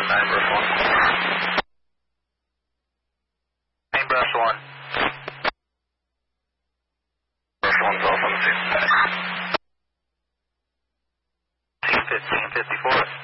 Brush 1. Main Brush 1. Brush 1's off on the scene. Team 1554.